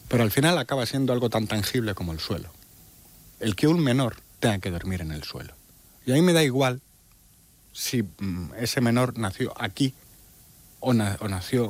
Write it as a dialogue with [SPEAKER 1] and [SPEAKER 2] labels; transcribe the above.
[SPEAKER 1] Pero al final acaba siendo algo tan tangible como el suelo. El que un menor tenga que dormir en el suelo. Y a mí me da igual si ese menor nació aquí o nació